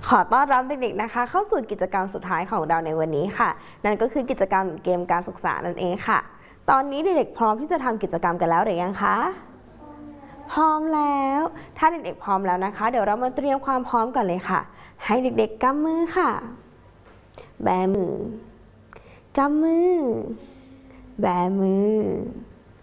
ขอต้อนรับเด็กๆนะคะเข้าสู่กิจกรรมสุดท้ายของเราในวันนี้ค่ะนั่นก็คือกิจกรรมเกมการศึกษานั่นเองค่ะตอนนี้เด็กๆพร้อมที่จะทำกิจกรรมกันแล้วหรือยังคะพร้อมแล้วถ้าเด็กๆพร้อมแล้วนะคะเดี๋ยวเรามาเตรียมความพร้อมกันเลยค่ะให้เด็กๆกำมือค่ะแบมือกำมือแบมือ